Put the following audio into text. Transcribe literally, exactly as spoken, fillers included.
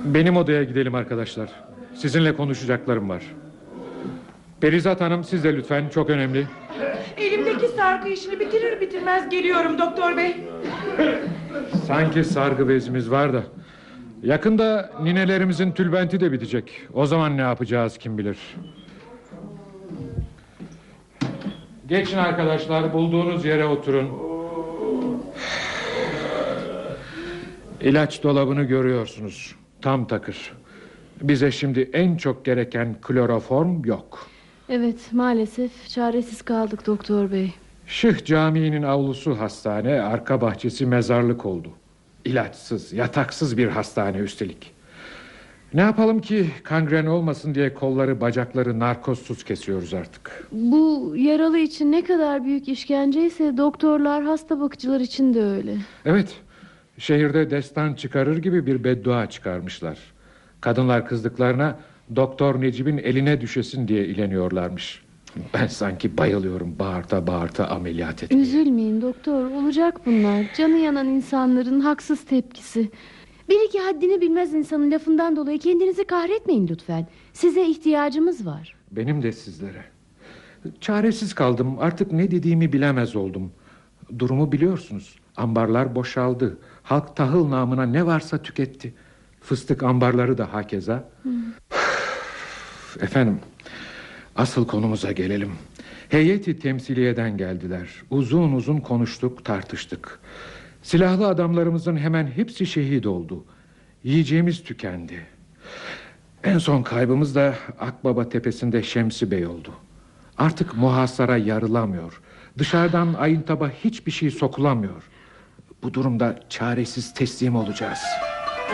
Benim odaya gidelim arkadaşlar. Sizinle konuşacaklarım var. Perizat Hanım, siz de lütfen, çok önemli. Elimdeki sargı işini bitirir bitirmez geliyorum doktor bey. Sanki sargı bezimiz var da. Yakında ninelerimizin tülbenti de bitecek. O zaman ne yapacağız kim bilir. Geçin arkadaşlar, bulduğunuz yere oturun. İlaç dolabını görüyorsunuz. Tam takır. Bize şimdi en çok gereken kloroform yok. Evet, maalesef çaresiz kaldık doktor bey. Şıh Camii'nin avlusu hastane, arka bahçesi mezarlık oldu. İlaçsız, yataksız bir hastane üstelik. Ne yapalım ki, kangren olmasın diye kolları bacakları narkozsuz kesiyoruz artık. Bu yaralı için ne kadar büyük işkenceyse doktorlar, hasta bakıcılar için de öyle. Evet, şehirde destan çıkarır gibi bir beddua çıkarmışlar. Kadınlar kızdıklarına Doktor Necip'in eline düşesin diye ileniyorlarmış. Ben sanki bayılıyorum bağırta bağırta ameliyat etmeye. Üzülmeyin doktor, olacak bunlar. Canı yanan insanların haksız tepkisi. Bir iki haddini bilmez insanın lafından dolayı kendinizi kahretmeyin lütfen. Size ihtiyacımız var. Benim de sizlere. Çaresiz kaldım, artık ne dediğimi bilemez oldum. Durumu biliyorsunuz, ambarlar boşaldı. Halk tahıl namına ne varsa tüketti. Fıstık ambarları da hakeza. Hı. Efendim, asıl konumuza gelelim. Heyeti temsiliyeden geldiler. Uzun uzun konuştuk, tartıştık. Silahlı adamlarımızın hemen hepsi şehit oldu. Yiyeceğimiz tükendi. En son kaybımız da Akbaba tepesinde Şemsi Bey oldu. Artık muhasara yarılamıyor. Dışarıdan ayıntaba hiçbir şey sokulamıyor. Bu durumda çaresiz teslim olacağız.